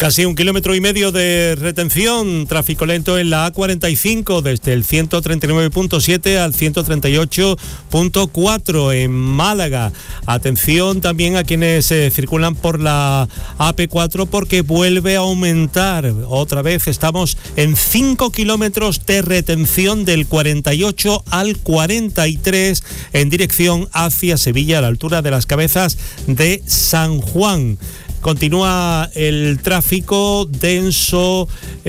Casi 1,5 kilómetros de retención, tráfico lento en la A45 desde el 139.7 al 138.4 en Málaga. Atención también a quienes circulan por la AP4 porque vuelve a aumentar. Otra vez estamos en 5 kilómetros de retención del 48 al 43 en dirección hacia Sevilla, a la altura de las Cabezas de San Juan. Continúa el tráfico denso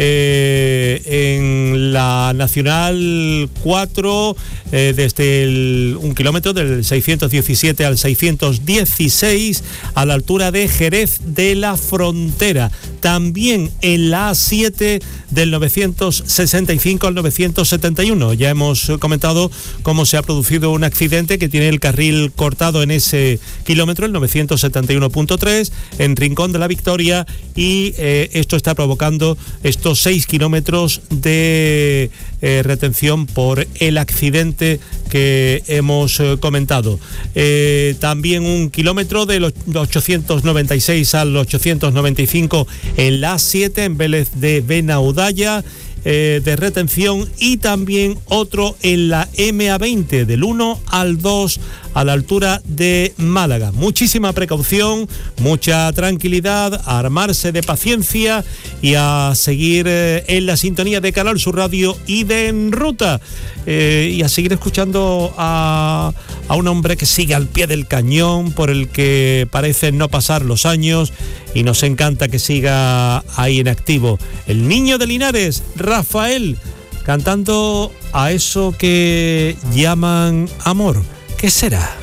en la Nacional 4 desde 1 kilómetro del 617 al 616 a la altura de Jerez de la Frontera. También en la A7 del 965 al 971. Ya hemos comentado cómo se ha producido un accidente que tiene el carril cortado en ese kilómetro, el 971.3, en Rincón de la Victoria, y esto está provocando estos 6 kilómetros de retención por el accidente que hemos comentado. También 1 kilómetro del 896 al 895 en la A7 en Vélez de Benaudalla de retención, y también otro en la MA20 del 1 al 2 a la altura de Málaga. Muchísima precaución, mucha tranquilidad, a armarse de paciencia y a seguir en la sintonía de Canal Sur Radio y de En Ruta, y a seguir escuchando a un hombre que sigue al pie del cañón, por el que parecen no pasar los años, y nos encanta que siga ahí en activo. El niño de Linares, Rafael, cantando a eso que llaman amor. ¿Qué será?